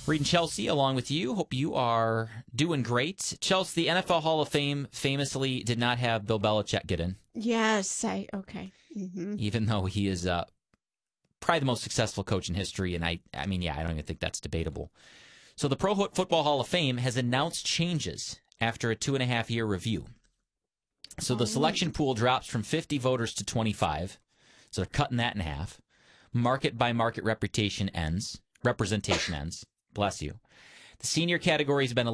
Reading Chelsea along with you. Hope you are doing great. Chelsea, the NFL Hall of Fame famously did not have Bill Belichick get in. Yes, okay. Mm-hmm. Even though he is probably the most successful coach in history, and I don't even think that's debatable. So the Pro Football Hall of Fame has announced changes after a 2.5-year review. So the selection pool drops from 50 voters to 25. So they're cutting that in half. Market by market representation ends. Bless you. The senior category has been